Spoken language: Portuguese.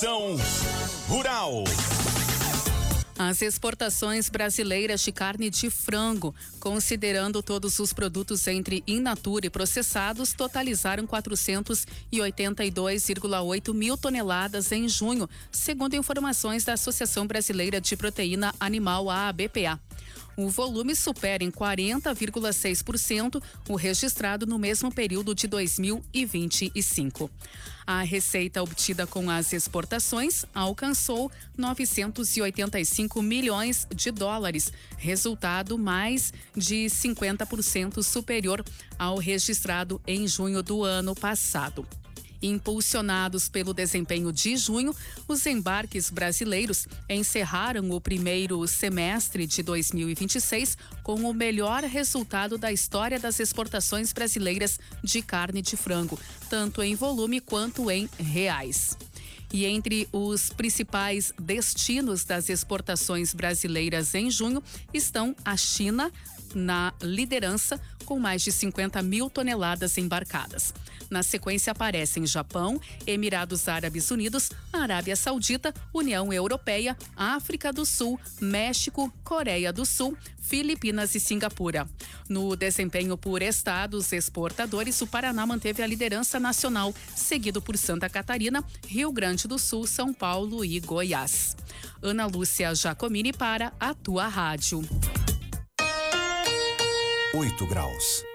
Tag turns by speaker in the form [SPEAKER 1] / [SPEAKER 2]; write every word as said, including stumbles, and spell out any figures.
[SPEAKER 1] Conexão Rural.
[SPEAKER 2] As exportações brasileiras de carne de frango, considerando todos os produtos entre in natura e processados, totalizaram quatrocentos e oitenta e dois vírgula oito mil toneladas em junho, segundo informações da Associação Brasileira de Proteína Animal, a A B P A. O volume supera em quarenta vírgula seis por cento o registrado no mesmo período de dois mil e vinte e cinco. A receita obtida com as exportações alcançou novecentos e oitenta e cinco milhões de dólares, resultado mais de cinquenta por cento superior ao registrado em junho do ano passado. Impulsionados pelo desempenho de junho, os embarques brasileiros encerraram o primeiro semestre de dois mil e vinte e seis com o melhor resultado da história das exportações brasileiras de carne de frango, tanto em volume quanto em reais. E entre os principais destinos das exportações brasileiras em junho estão a China, na liderança, com mais de cinquenta mil toneladas embarcadas. Na sequência aparecem Japão, Emirados Árabes Unidos, Arábia Saudita, União Europeia, África do Sul, México, Coreia do Sul, Filipinas e Singapura. No desempenho por estados exportadores, o Paraná manteve a liderança nacional, seguido por Santa Catarina, Rio Grande do Sul, São Paulo e Goiás. Ana Lúcia Giacomini para a Tua Rádio.
[SPEAKER 1] Oito graus.